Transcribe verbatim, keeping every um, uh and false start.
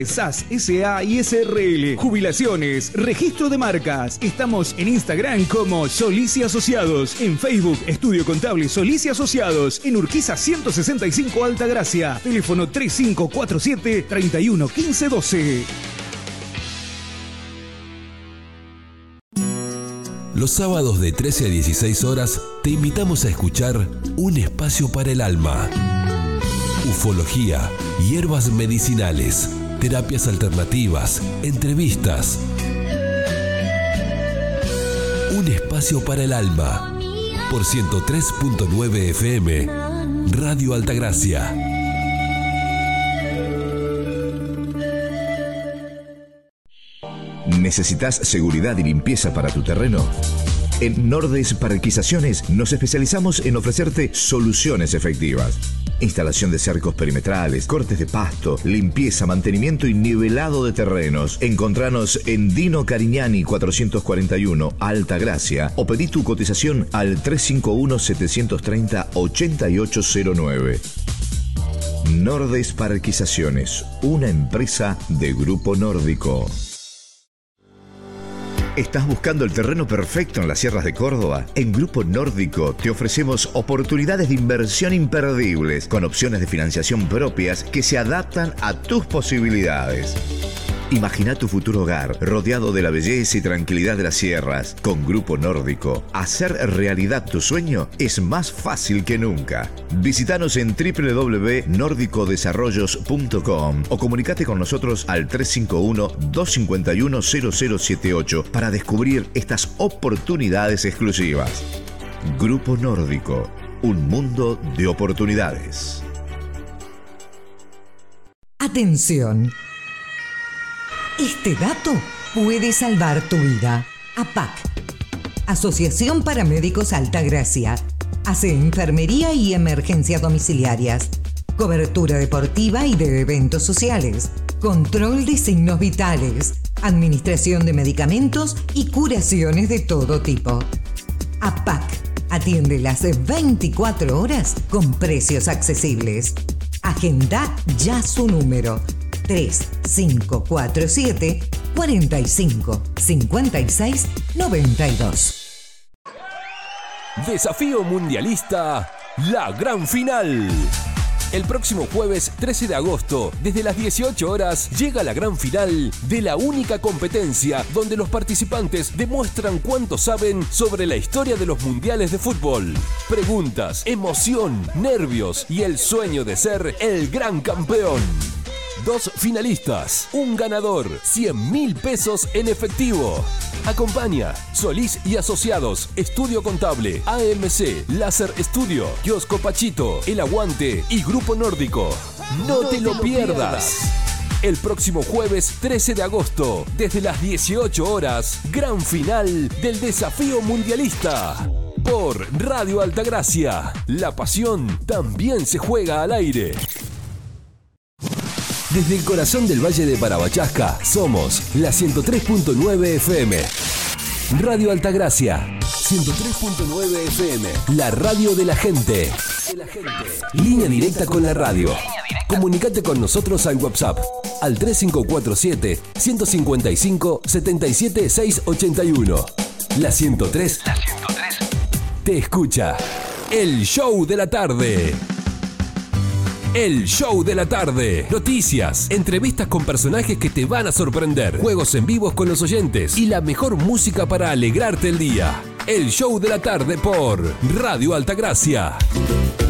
S A S S A y S R L, jubilaciones, registro de marcas. Estamos en Instagram como Solís y Asociados, en Facebook Estudio Contable Solís y Asociados, en Urquiza ciento sesenta y cinco Altagracia, teléfono tres cinco cuatro siete, tres uno uno cinco uno dos. Los sábados de trece a dieciséis horas te invitamos a escuchar Un Espacio para el Alma. Ufología, hierbas medicinales, terapias alternativas, entrevistas. Un Espacio para el Alma. Por ciento tres punto nueve F M, Radio Altagracia. ¿Necesitas seguridad y limpieza para tu terreno? En Nordes Parquizaciones nos especializamos en ofrecerte soluciones efectivas. Instalación de cercos perimetrales, cortes de pasto, limpieza, mantenimiento y nivelado de terrenos. Encontranos en Dino Carignani cuatrocientos cuarenta y uno, Altagracia, o pedí tu cotización al tres cinco uno, siete tres cero, ocho ocho cero nueve. Nordes Parquizaciones, una empresa de Grupo Nórdico. ¿Estás buscando el terreno perfecto en las sierras de Córdoba? En Grupo Nórdico te ofrecemos oportunidades de inversión imperdibles con opciones de financiación propias que se adaptan a tus posibilidades. Imagina tu futuro hogar rodeado de la belleza y tranquilidad de las sierras. Con Grupo Nórdico, hacer realidad tu sueño es más fácil que nunca. Visítanos en doble u doble u doble u punto nórdico desarrollos punto com o comunicate con nosotros al tres cinco uno, dos cinco uno, cero cero siete ocho para descubrir estas oportunidades exclusivas. Grupo Nórdico, un mundo de oportunidades. Atención. Este dato puede salvar tu vida. A P A C, Asociación Paramédicos Altagracia, hace enfermería y emergencias domiciliarias, cobertura deportiva y de eventos sociales, control de signos vitales, administración de medicamentos y curaciones de todo tipo. A P A C atiende las veinticuatro horas con precios accesibles. Agenda ya su número tres cinco cuatro siete, cuatro cinco, cinco seis, nueve dos. Desafío Mundialista, la gran final. El próximo jueves trece de agosto, desde las dieciocho horas, llega la gran final de la única competencia donde los participantes demuestran cuánto saben sobre la historia de los mundiales de fútbol. Preguntas, emoción, nervios y el sueño de ser el gran campeón. Dos finalistas, un ganador, cien mil pesos en efectivo. Acompaña Solís y Asociados, Estudio Contable, A M C, Láser Estudio, Kiosco Pachito, El Aguante y Grupo Nórdico. No, no te, te lo pierdas. pierdas. El próximo jueves trece de agosto, desde las dieciocho horas, gran final del Desafío Mundialista. Por Radio Altagracia, la pasión también se juega al aire. Desde el corazón del Valle de Parabachasca, somos la ciento tres punto nueve F M. Radio Altagracia, ciento tres punto nueve F M. La radio de la gente. De la gente. Línea directa con la radio. Comunicate con nosotros al WhatsApp, al tres cinco cuatro siete, uno cinco cinco, siete siete seis ocho uno. La ciento tres. La ciento tres. Te escucha. El show de la tarde. El show de la tarde. Noticias, entrevistas con personajes que te van a sorprender, juegos en vivos con los oyentes y la mejor música para alegrarte el día. El show de la tarde por Radio Altagracia.